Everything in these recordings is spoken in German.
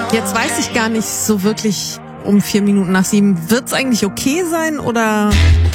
Jetzt weiß ich gar nicht so wirklich um 7:04. Wird's eigentlich okay sein oder?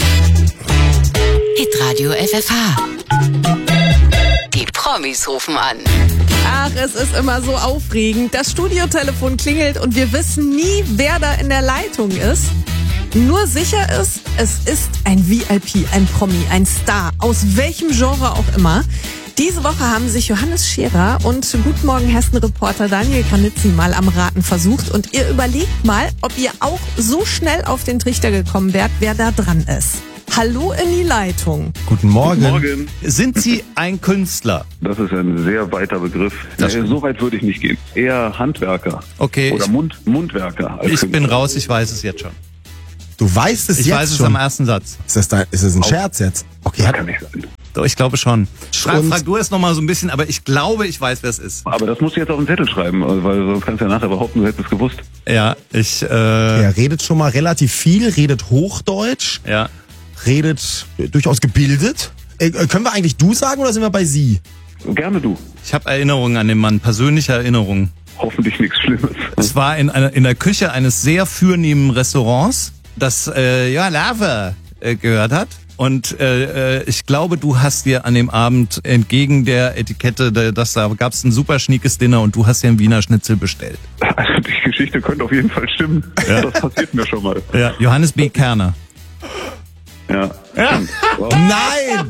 Hitradio FFH. Die Promis rufen an. Ach, es ist immer so aufregend. Das Studiotelefon klingelt und wir wissen nie, wer da in der Leitung ist. Nur sicher ist, es ist ein VIP, ein Promi, ein Star, aus welchem Genre auch immer. Diese Woche haben sich Johannes Scherer und Guten Morgen Hessen-Reporter Daniel Kranitzi mal am Raten versucht. Und ihr überlegt mal, ob ihr auch so schnell auf den Trichter gekommen wärt, wer da dran ist. Hallo in die Leitung. Guten Morgen. Guten Morgen. Sind Sie ein Künstler? Das ist ein sehr weiter Begriff. So weit würde ich nicht gehen. Eher Handwerker. Okay. Oder Mundwerker. Als Ich bin Künstler. raus, ich weiß es jetzt schon. Du weißt es Ich jetzt weiß es schon? am ersten Satz. Ist das ein Scherz jetzt? Okay, Das kann nicht sein. Doch, ich glaube schon. Und- Frag du es nochmal so ein bisschen, aber ich glaube, ich weiß, wer es ist. Aber das musst du jetzt auf den Zettel schreiben, weil sonst kannst du ja nachher behaupten, du hättest es gewusst. Ja, er redet schon mal relativ viel, redet Hochdeutsch, ja. redet durchaus gebildet. Können wir eigentlich du sagen oder sind wir bei Sie? Gerne du. Ich habe Erinnerungen an den Mann, persönliche Erinnerungen. Hoffentlich nichts Schlimmes. Es war in der Küche eines sehr fürnehmen Restaurants, das Lava gehört hat. Und ich glaube, du hast dir an dem Abend entgegen der Etikette, da gab es ein super schniekes Dinner und du hast dir einen Wiener Schnitzel bestellt. Also die Geschichte könnte auf jeden Fall stimmen. Ja. Das passiert mir schon mal. Ja, Johannes B. Kerner. Ja. Stimmt. Wow. Nein!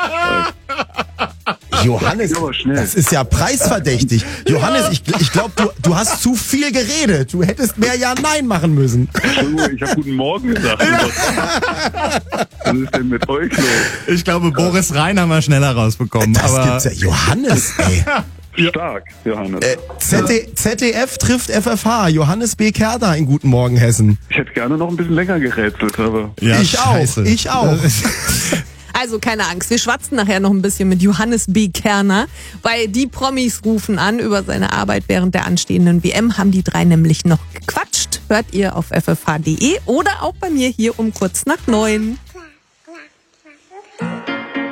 Johannes, Ja, aber schnell. das ist ja preisverdächtig. Johannes, ich glaube, du hast zu viel geredet. Du hättest mehr Ja-Nein machen müssen. Entschuldigung, ich habe guten Morgen gesagt. Was ist denn mit euch los? Ich glaube, Boris Rhein haben wir schneller rausbekommen. Das aber gibt's ja. Johannes, ey. Stark, Johannes. ZDF trifft FFH. Johannes B. Kerner in Guten Morgen Hessen. Ich hätte gerne noch ein bisschen länger gerätselt, aber... ja, Ich auch. Also keine Angst, wir schwatzen nachher noch ein bisschen mit Johannes B. Kerner, weil die Promis rufen an über seine Arbeit während der anstehenden WM, haben die drei nämlich noch gequatscht. Hört ihr auf ffh.de oder auch bei mir hier um 8:45.